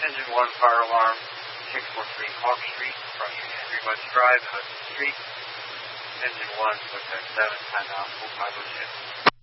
Engine 1 fire alarm, 643 Hawk Street, from Henry West Drive, Hudson Street. Engine 1, Hotel 7, timeout, full pilot shift.